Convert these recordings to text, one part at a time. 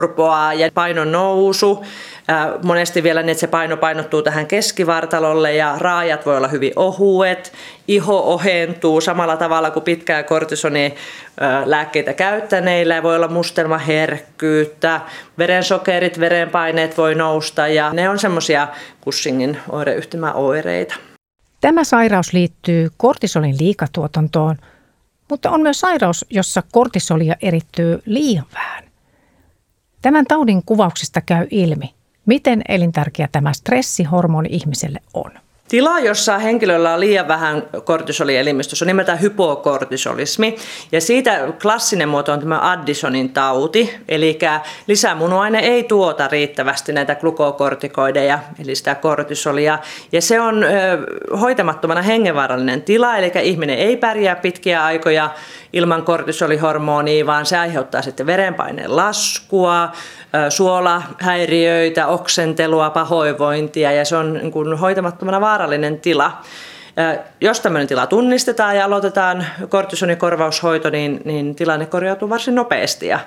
turpoaa ja painon nousu. Monesti vielä niin, että se paino painottuu tähän keskivartalolle ja raajat voi olla hyvin ohuet. Iho ohentuu samalla tavalla kuin pitkää kortisonilääkkeitä käyttäneillä. Voi olla mustelmaherkkyyttä, verensokerit, verenpaineet voi nousta ja ne on semmoisia Cushingin oireyhtymäoireita. Tämä sairaus liittyy kortisolin liikatuotantoon, mutta on myös sairaus, jossa kortisolia erittyy liian vähän. Tämän taudin kuvauksista käy ilmi, miten elintärkeä tämä stressihormoni ihmiselle on. Tila, jossa henkilöllä on liian vähän kortisolia elimistössä, on nimeltään hypokortisolismi. Ja siitä klassinen muoto on tämä Addisonin tauti, eli lisämunuaine ei tuota riittävästi näitä glukokortikoideja, eli sitä kortisolia. Ja se on hoitamattomana hengenvaarallinen tila, eli ihminen ei pärjää pitkiä aikoja ilman kortisolihormonia, vaan se aiheuttaa sitten verenpaineen laskua, suolahäiriöitä, oksentelua, pahoinvointia ja se on niin kuin hoitamattomana vaarallinen tila. Jos tämmöinen tila tunnistetaan ja aloitetaan kortisonikorvaushoito, niin tilanne korjautuu varsin nopeasti ja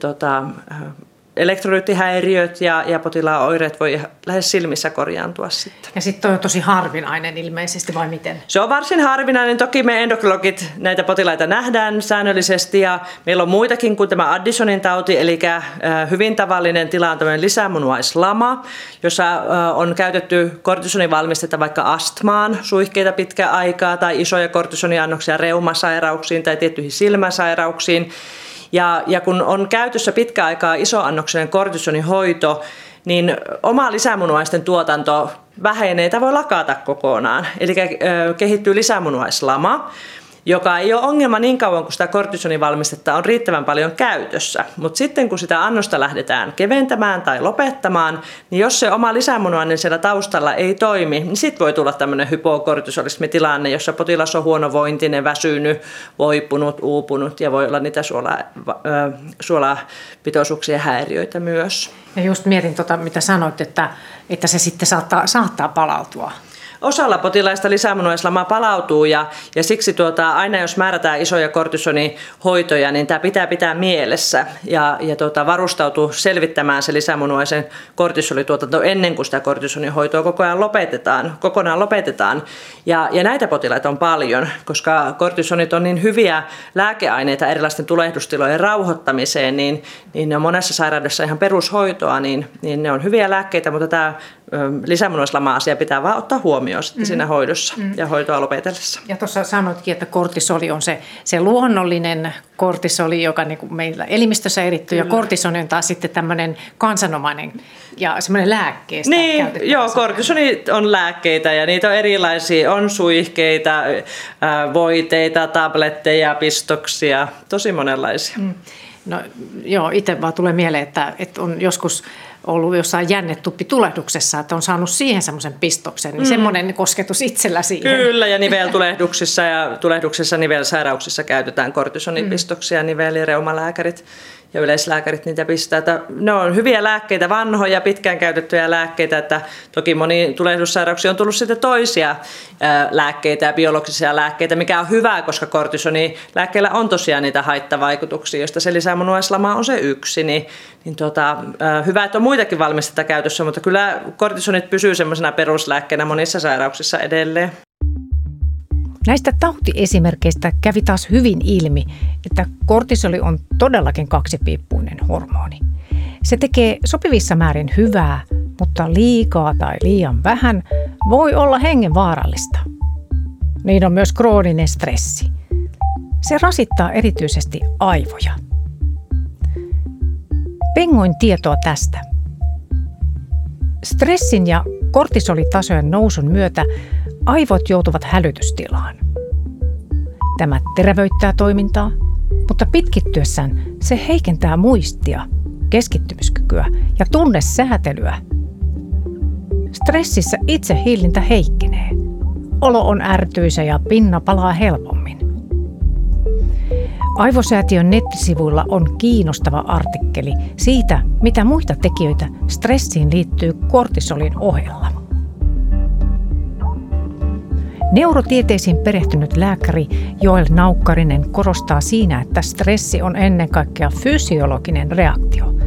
elektrolyyttihäiriöt ja potilaan oireet voi lähes silmissä korjaantua sitten. Ja sitten on tosi harvinainen ilmeisesti, vai miten? Se on varsin harvinainen. Toki me endokrinologit näitä potilaita nähdään säännöllisesti ja meillä on muitakin kuin tämä Addisonin tauti, eli hyvin tavallinen tila on tämmöinen lisämunuaislama, jossa on käytetty kortisonivalmistetta vaikka astmaan, suihkeita pitkän aikaa tai isoja kortisoniannoksia reumasairauksiin tai tiettyihin silmäsairauksiin. Ja kun on käytössä pitkä aikaa isoannoksinen kortisonihoito, niin oma lisämunuaisten tuotanto vähenee tai voi lakata kokonaan. Eli kehittyy lisämunuaislama, joka ei ole ongelma niin kauan, kun sitä kortisonivalmistetta on riittävän paljon käytössä. Mutta sitten kun sitä annosta lähdetään keventämään tai lopettamaan, niin jos se oma lisämunuainen siellä taustalla ei toimi, niin sitten voi tulla tämmöinen hypokortisolismitilanne, jossa potilas on huonovointinen, väsynyt, voipunut, uupunut ja voi olla niitä suolapitoisuuksien häiriöitä myös. Ja just mietin mitä sanoit, että se sitten saattaa palautua. Osalla potilaista lisämunuaislama palautuu ja siksi aina jos määrätään isoja kortisonihoitoja, niin tämä pitää mielessä ja varustautuu selvittämään se lisämunuaisen kortisolituotanto ennen kuin sitä kortisonihoitoa kokonaan lopetetaan. Ja näitä potilaita on paljon, koska kortisonit on niin hyviä lääkeaineita erilaisten tulehdustilojen rauhoittamiseen, niin ne on monessa sairaudessa ihan perushoitoa, niin ne on hyviä lääkkeitä, mutta tämä lisämunuaislama-asia pitää vaan ottaa huomioon sitten siinä hoidossa ja hoitoa lopetellessa. Ja tuossa sanoitkin, että kortisoli on se luonnollinen kortisoli, joka niin kuin meillä elimistössä erittyy, ja kortisoni on taas sitten tämmöinen kansanomainen ja semmoinen lääkkeestä käytettävä. Joo, kortisoni on lääkkeitä ja niitä on erilaisia, on suihkeita, voiteita, tabletteja, pistoksia, tosi monenlaisia. No joo, itse vaan tulee mieleen, että on joskus ollut jossain jännetuppitulehduksessa, että on saanut siihen semmoisen pistoksen, niin semmoinen kosketus itsellä siihen. Kyllä, ja niveltulehduksissa ja tulehduksissa nivelsairauksissa käytetään kortisonipistoksia, nivel- ja reumalääkärit ja yleislääkärit niitä pistää. Ne on hyviä lääkkeitä, vanhoja, pitkään käytettyjä lääkkeitä, että toki moni tulehdussairauksia on tullut sitten toisia lääkkeitä ja biologisia lääkkeitä, mikä on hyvä, koska kortisonilääkkeillä on tosiaan niitä haittavaikutuksia, joista se lisämunuaislama on se yksi, niin hyvä, että on muitakin valmistetta käytössä, mutta kyllä kortisonit pysyy semmoisena peruslääkkeenä monissa sairauksissa edelleen. Näistä tautiesimerkkeistä kävi taas hyvin ilmi, että kortisoli on todellakin kaksipiippuinen hormoni. Se tekee sopivissa määrin hyvää, mutta liikaa tai liian vähän voi olla hengenvaarallista. Niin on myös krooninen stressi. Se rasittaa erityisesti aivoja. Pengoin tietoa tästä. Stressin ja kortisolitasojen nousun myötä aivot joutuvat hälytystilaan. Tämä terävöittää toimintaa, mutta pitkittyessään se heikentää muistia, keskittymiskykyä ja tunnesäätelyä. Stressissä itsehillintä heikkenee. Olo on ärtyisä ja pinna palaa helpommin. Aivosäätiön nettisivuilla on kiinnostava artikkeli siitä, mitä muita tekijöitä stressiin liittyy kortisolin ohella. Neurotieteisiin perehtynyt lääkäri Joel Naukkarinen korostaa siinä, että stressi on ennen kaikkea fysiologinen reaktio,